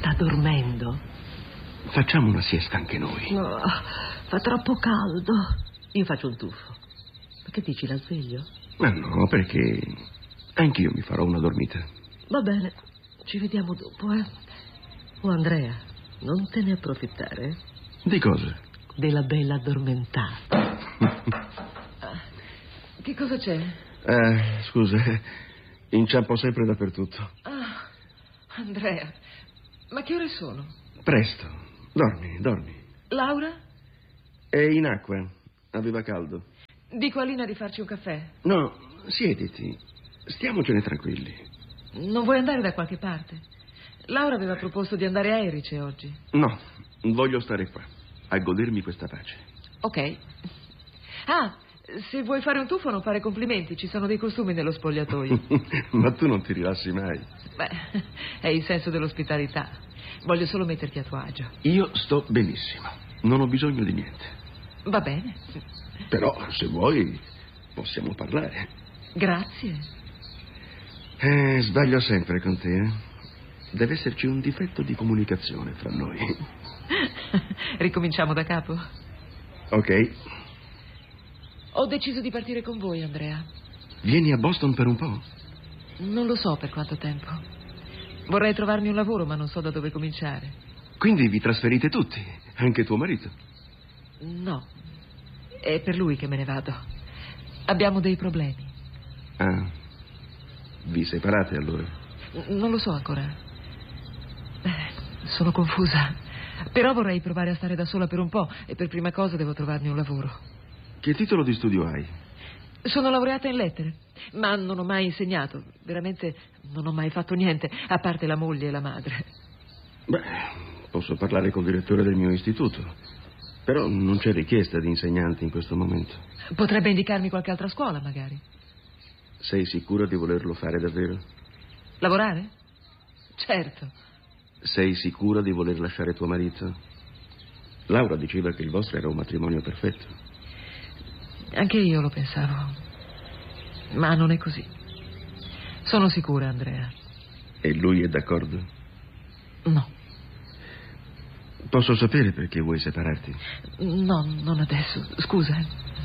sta dormendo? Facciamo una siesta anche noi. No, fa troppo caldo. Io faccio un tuffo. Ma che dici, la sveglio? Ma no, perché anch'io mi farò una dormita. Va bene, ci vediamo dopo, eh? Oh, Andrea, non te ne approfittare. Di cosa? Della bella addormentata. Che cosa c'è? Scusa, inciampo sempre dappertutto. Ah, Andrea, ma che ore sono? Presto, dormi. Laura? È in acqua, aveva caldo. Dico a Lina di farci un caffè. No, siediti, stiamocene tranquilli. Non vuoi andare da qualche parte? Laura aveva proposto di andare a Erice oggi. No, voglio stare qua, a godermi questa pace. Ok. Ah, se vuoi fare un tuffo non fare complimenti, ci sono dei costumi nello spogliatoio. Ma tu non ti rilassi mai. Beh, è il senso dell'ospitalità. Voglio solo metterti a tuo agio. Io sto benissimo, non ho bisogno di niente. Va bene. Però, se vuoi, possiamo parlare. Grazie. Sbaglio sempre con te, eh? Deve esserci un difetto di comunicazione fra noi. Ricominciamo da capo. Ok. Ho deciso di partire con voi, Andrea. Vieni a Boston per un po'? Non lo so per quanto tempo. Vorrei trovarmi un lavoro, ma non so da dove cominciare. Quindi vi trasferite tutti, anche tuo marito? No, è per lui che me ne vado. Abbiamo dei problemi. Ah, vi separate allora? Non lo so ancora. Sono confusa. Però vorrei provare a stare da sola per un po' e per prima cosa devo trovarmi un lavoro. Che titolo di studio hai? Sono laureata in lettere, ma non ho mai insegnato. Veramente non ho mai fatto niente, a parte la moglie e la madre. Beh, posso parlare col direttore del mio istituto. Però non c'è richiesta di insegnanti in questo momento. Potrebbe indicarmi qualche altra scuola, magari. Sei sicura di volerlo fare davvero? Lavorare? Certo. Sei sicura di voler lasciare tuo marito? Laura diceva che il vostro era un matrimonio perfetto. Anche io lo pensavo. Ma non è così. Sono sicura, Andrea. E lui è d'accordo? No. Posso sapere perché vuoi separarti? No, non adesso. Scusa.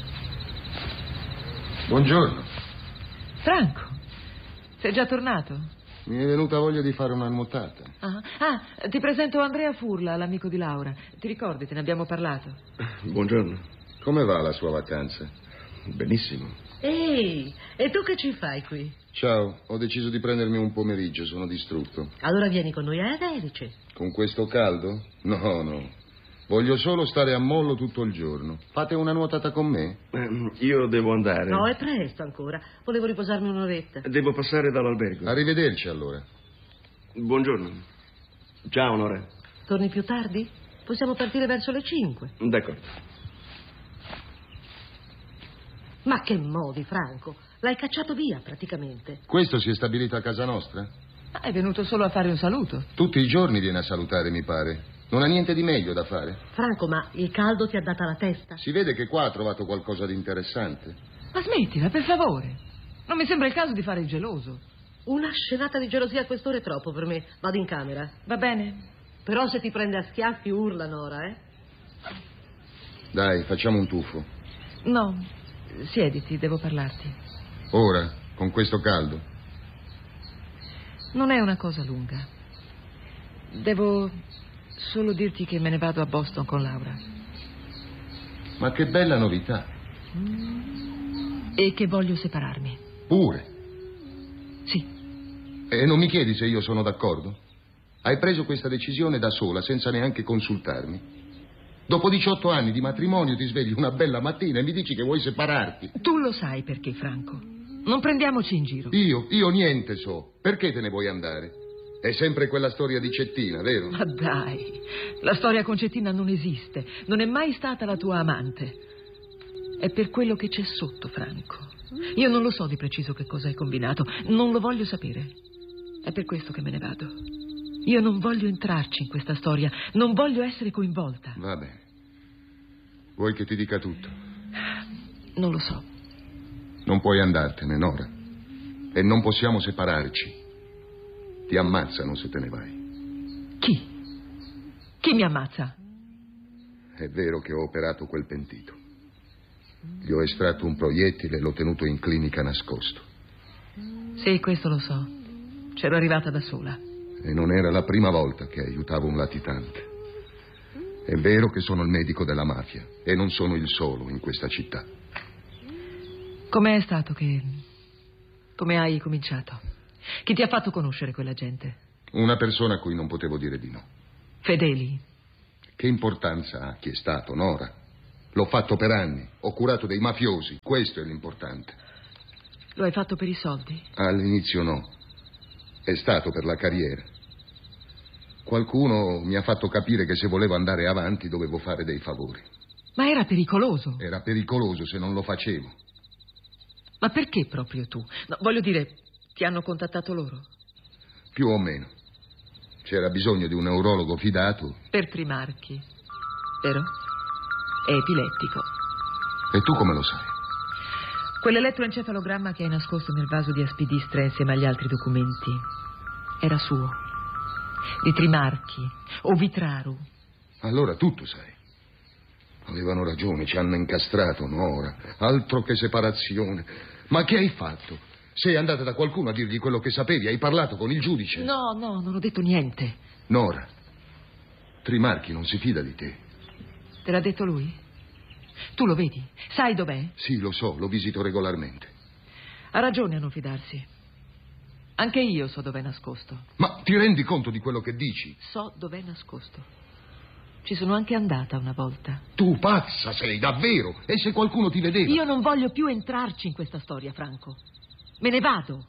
Buongiorno. Franco, sei già tornato? Mi è venuta voglia di fare una nuotata. Ti presento Andrea Furla, l'amico di Laura. Ti ricordi, te ne abbiamo parlato. Buongiorno. Come va la sua vacanza? Benissimo. Ehi, e tu che ci fai qui? Ciao, ho deciso di prendermi un pomeriggio, sono distrutto. Allora vieni con noi a Erice. Con questo caldo? No. Voglio solo stare a mollo tutto il giorno. Fate una nuotata con me? Io devo andare. No, è presto ancora. Volevo riposarmi un'oretta. Devo passare dall'albergo. Arrivederci allora. Buongiorno. Ciao, Nora. Torni più tardi? Possiamo partire verso le 5. D'accordo. Ma che modi, Franco? L'hai cacciato via, praticamente. Questo si è stabilito a casa nostra? È venuto solo a fare un saluto. Tutti i giorni viene a salutare, mi pare. Non ha niente di meglio da fare. Franco, ma il caldo ti ha data la testa? Si vede che qua ha trovato qualcosa di interessante. Ma smettila, per favore. Non mi sembra il caso di fare il geloso. Una scenata di gelosia a quest'ora è troppo per me. Vado in camera. Va bene. Però se ti prende a schiaffi urla, Nora, eh? Dai, facciamo un tuffo. No, siediti, devo parlarti. Ora, con questo caldo. Non è una cosa lunga. Devo solo dirti che me ne vado a Boston con Laura. Ma che bella novità. E che voglio separarmi. Pure. Sì. E non mi chiedi se io sono d'accordo? Hai preso questa decisione da sola, senza neanche consultarmi. Dopo 18 anni di matrimonio ti svegli una bella mattina e mi dici che vuoi separarti. Tu lo sai perché, Franco. Non prendiamoci in giro. Io niente so. Perché te ne vuoi andare? È sempre quella storia di Cettina, vero? Ma dai, la storia con Cettina non esiste. Non è mai stata la tua amante. È per quello che c'è sotto, Franco. Io non lo so di preciso che cosa hai combinato. Non lo voglio sapere. È per questo che me ne vado. Io non voglio entrarci in questa storia. Non voglio essere coinvolta. Va bene. Vuoi che ti dica tutto? Non lo so. Non puoi andartene, Nora. E non possiamo separarci. Ti ammazzano se te ne vai. Chi? Chi mi ammazza? È vero che ho operato quel pentito. Gli ho estratto un proiettile e l'ho tenuto in clinica nascosto. Sì, questo lo so. C'ero arrivata da sola. E non era la prima volta che aiutavo un latitante. È vero che sono il medico della mafia e non sono il solo in questa città. Com'è stato che... Come hai cominciato? Chi ti ha fatto conoscere quella gente? Una persona a cui non potevo dire di no. Fedeli? Che importanza ha chi è stato, Nora? L'ho fatto per anni, ho curato dei mafiosi, questo è l'importante. Lo hai fatto per i soldi? All'inizio no, è stato per la carriera. Qualcuno mi ha fatto capire che se volevo andare avanti dovevo fare dei favori. Ma era pericoloso. Era pericoloso se non lo facevo. Ma perché proprio tu? No, voglio dire, ti hanno contattato loro? Più o meno. C'era bisogno di un neurologo fidato. Per Trimarchi, vero? È epilettico. E tu come lo sai? Quell'elettroencefalogramma che hai nascosto nel vaso di aspidistra insieme agli altri documenti era suo. Di Trimarchi o Vitraru. Allora tutto sai. Avevano ragione, ci hanno incastrato, Nora. Altro che separazione. Ma che hai fatto? Sei andata da qualcuno a dirgli quello che sapevi? Hai parlato con il giudice? No, non ho detto niente. Nora, Trimarchi non si fida di te. Te l'ha detto lui? Tu lo vedi? Sai dov'è? Sì, lo so, lo visito regolarmente. Ha ragione a non fidarsi. Anche io so dov'è nascosto. Ma ti rendi conto di quello che dici? So dov'è nascosto. Ci sono anche andata una volta. Tu pazza sei, davvero? E se qualcuno ti vedeva? Io non voglio più entrarci in questa storia, Franco. Me ne vado.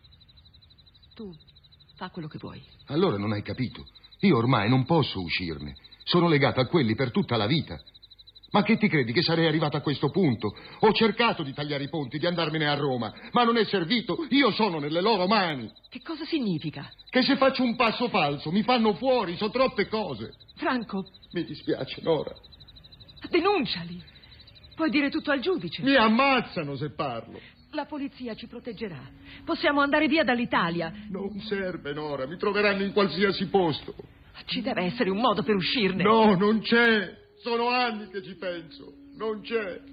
Tu fa quello che vuoi. Allora non hai capito. Io ormai non posso uscirne. Sono legato a quelli per tutta la vita. Ma che ti credi che sarei arrivato a questo punto? Ho cercato di tagliare i ponti, di andarmene a Roma, ma non è servito. Io sono nelle loro mani. Che cosa significa? Che se faccio un passo falso mi fanno fuori, so troppe cose. Franco, Mi dispiace, Nora. denunciali. Puoi dire tutto al giudice. Mi ammazzano se parlo. La polizia ci proteggerà. Possiamo andare via dall'Italia. Non serve, Nora, mi troveranno in qualsiasi posto. Ci deve essere un modo per uscirne. No, non c'è. Sono anni che ci penso. Non c'è.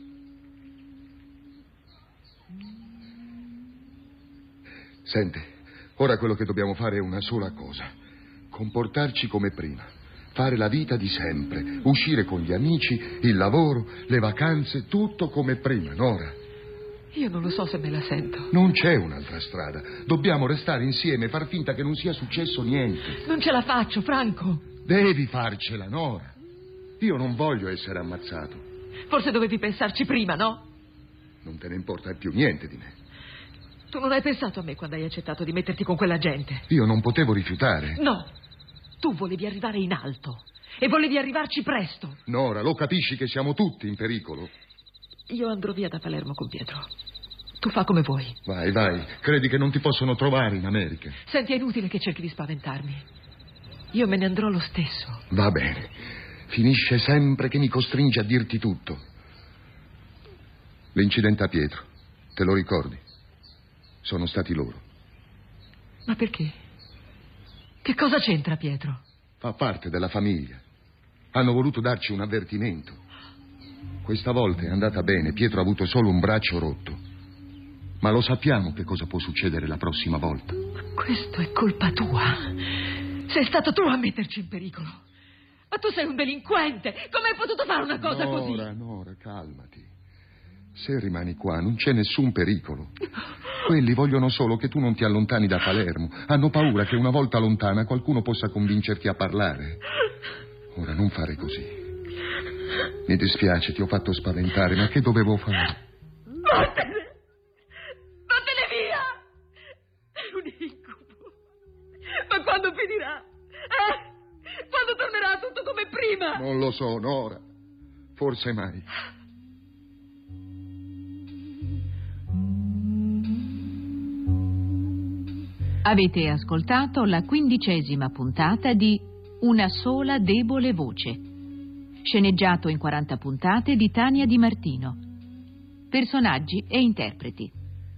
Senti, ora quello che dobbiamo fare è una sola cosa. Comportarci come prima. Fare la vita di sempre. Uscire con gli amici, il lavoro, le vacanze, tutto come prima, Nora. Io non lo so se me la sento. Non c'è un'altra strada. Dobbiamo restare insieme e far finta che non sia successo niente. Non ce la faccio, Franco. Devi farcela, Nora. Io non voglio essere ammazzato. Forse dovevi pensarci prima, no? Non te ne importa più niente di me. Tu non hai pensato a me quando hai accettato di metterti con quella gente. Io non potevo rifiutare. No. Tu volevi arrivare in alto. E volevi arrivarci presto. Nora, lo capisci che siamo tutti in pericolo? Io andrò via da Palermo con Pietro. Tu fa come vuoi. Vai, vai. Credi che non ti possono trovare in America? Senti, è inutile che cerchi di spaventarmi. Io me ne andrò lo stesso. Va bene. Finisce sempre che mi costringe a dirti tutto. L'incidente a Pietro, te lo ricordi? Sono stati loro. Ma perché? Che cosa c'entra Pietro? Fa parte della famiglia. Hanno voluto darci un avvertimento. Questa volta è andata bene, Pietro ha avuto solo un braccio rotto. Ma lo sappiamo che cosa può succedere la prossima volta. Ma questo è colpa tua. Sei stato tu a metterci in pericolo. Ma tu sei un delinquente. Come hai potuto fare una cosa così? Nora, calmati. Se rimani qua non c'è nessun pericolo. Quelli vogliono solo che tu non ti allontani da Palermo. Hanno paura che una volta lontana qualcuno possa convincerti a parlare. Ora non fare così. Mi dispiace, ti ho fatto spaventare, ma che dovevo fare? Vattene! Vattene via! È un incubo. Ma quando finirà? Quando tornerà tutto come prima? Non lo so, Nora. Forse mai. Avete ascoltato la 15ª puntata di Una sola debole voce, sceneggiato in 40 puntate di Tania Di Martino. Personaggi e interpreti: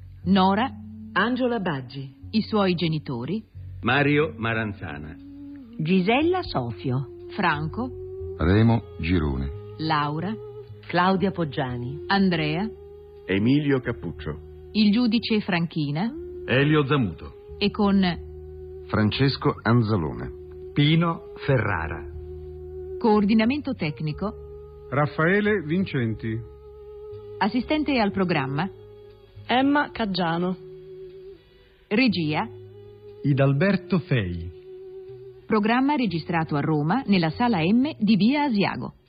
Nora, Angela Baggi, i suoi genitori, Mario Maranzana, Gisella Sofio. Franco, Remo Girone. Laura, Claudia Poggiani. Andrea, Emilio Cappuccio. il giudice Franchina Elio Zamuto. e con Francesco Anzalone. Pino Ferrara. coordinamento tecnico, Raffaele Vincenti. assistente al programma, Emma Caggiano. regia, Idalberto Fei. programma registrato a Roma nella sala M di Via Asiago.